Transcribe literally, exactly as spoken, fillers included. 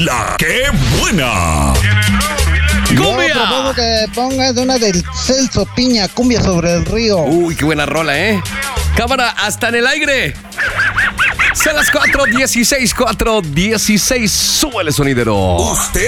La que buena. ¡Cumbia! Yo propongo que pongas una del Celso Piña, Cumbia sobre el río. Uy, qué buena rola, ¿eh? Cámara, hasta en el aire. Son las cuatro dieciséis, cuatro dieciséis. Súbele, sonidero. Usted